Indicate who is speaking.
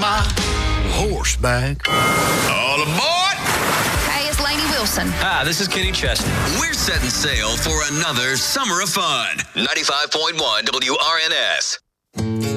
Speaker 1: my horseback. All aboard!
Speaker 2: Hey, it's Lainey Wilson.
Speaker 3: Hi, this is Kenny Chesney.
Speaker 4: We're setting sail for another summer of fun. 95.1 WRNS.